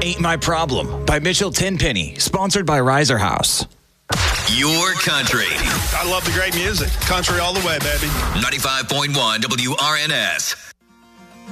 Ain't My Problem by Mitchell Tenpenny, sponsored by Riser House. Your country. I love the great music. Country all the way, baby. 95.1 WRNS.